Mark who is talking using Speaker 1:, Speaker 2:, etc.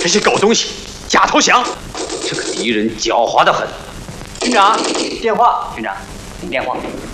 Speaker 1: 这些狗东西，假投降！这个敌人狡猾得很。
Speaker 2: 军长，电话。军长，您电话。